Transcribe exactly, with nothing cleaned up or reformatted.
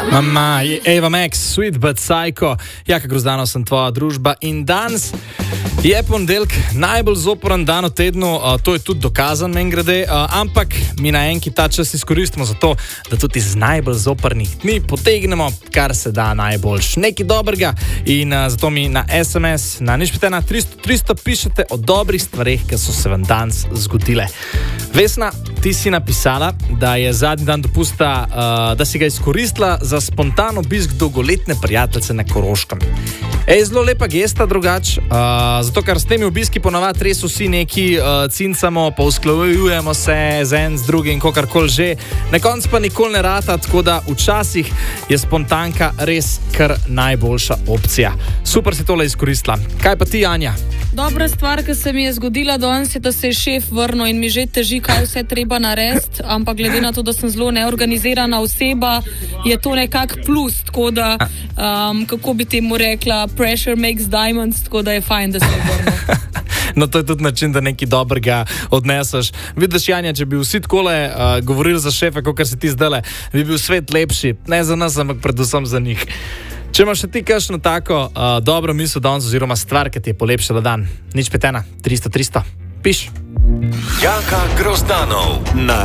Mama, Eva Max, Sweet but Psycho. Jaka Grozdano sem tvoja družba in danes je ponedeljek, najbolj zoporen dan v tednu, uh, to je tudi dokazan, mimogrede, uh, ampak mi na enki ta čas izkoristimo za to, da tudi iz najbolj zoprnih dni potegnemo, kar se da najboljš. Nekaj dobrega in uh, zato mi na es em es, na nič petena tristo tristo pišete o dobrih stvareh, ki so se vam danes zgodile. Vesna, ti si napisala, da je zadnji dan dopusta, uh, da si ga izkoristila za spontan obisk dolgoletne prijateljice na Koroškem. Ej, zelo lepa gesta drugač, uh, zato ker s temi obiski ponavadi res vsi neki uh, cincamo, pa usklajujemo se z en z drugim, kakorkoli že. Na koncu pa nikoli ne rata, tako da včasih je spontanka res kar najboljša opcija. Super si tole izkoristila. Kaj pa ti, Anja? Dobra stvar, ki se mi je zgodila danes, je, da se je šef vrnil in mi že teži, kaj vse treba narediti, ampak glede na to, da sem zelo neorganizirana oseba, je to nekak plus, tako da, um, kako bi temu rekla, pressure makes diamonds, tako da je fajn, da se je vrnil. No, to je tudi način, da nekaj dobrega odneseš. Vidiš, Janja, če bi vsi takole uh, govorili za šefe, kot si ti zdajle, bi bil svet lepši. Ne za nas, ampak predvsem za njih. Če imaš še ti kakšno tako uh, dobro misel danes oziroma stvar, ki ti je polepšala dan, nič petena tristo tristo, piš. Jaka Grozdanov na